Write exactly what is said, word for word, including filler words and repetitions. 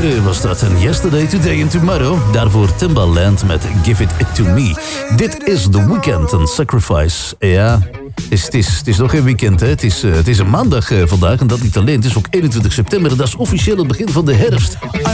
Cher was dat. En Yesterday, Today and Tomorrow. Daarvoor Timbaland met Give It To Me. Dit is The Weeknd en Sacrifice. Ja, het is, het, is, het is nog geen weekend, hè. Het is, uh, het is een maandag uh, vandaag en dat niet alleen. Het is ook eenentwintig september en dat is officieel het begin van de herfst.